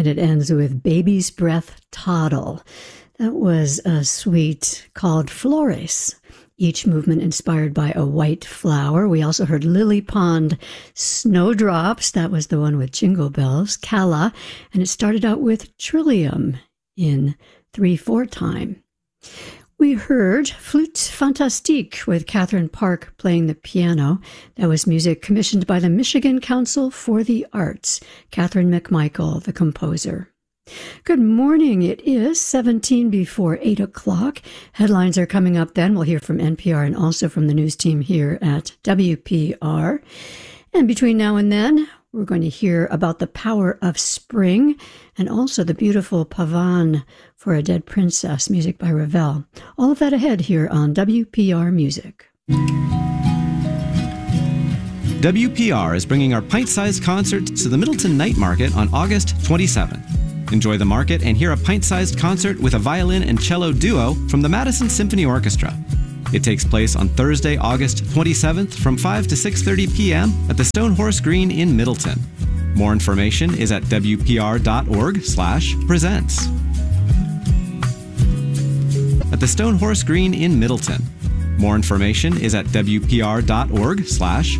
And it ends with Baby's Breath Toddle. That was a suite called Flores, each movement inspired by a white flower. We also heard Lily Pond Snowdrops. That was the one with Jingle Bells, Calla. And it started out with Trillium in 3/4 time. We heard Flûte Fantastique with Catherine Park playing the piano. That was music commissioned by the Michigan Council for the Arts. Catherine McMichael, the composer. Good morning. It is 17 before 8 o'clock. Headlines are coming up then. We'll hear from NPR and also from the news team here at WPR. And between now and then, we're going to hear about the power of spring and also the beautiful Pavan for a Dead Princess, music by Ravel. All of that ahead here on WPR Music. WPR is bringing our pint-sized concert to the Middleton Night Market on August 27th. Enjoy the market and hear a pint-sized concert with a violin and cello duo from the Madison Symphony Orchestra. It takes place on Thursday, August 27th from 5 to 6:30 p.m. at the Stone Horse Green in Middleton. More information is at wpr.org/presents. At the Stone Horse Green in Middleton. More information is at wpr.org/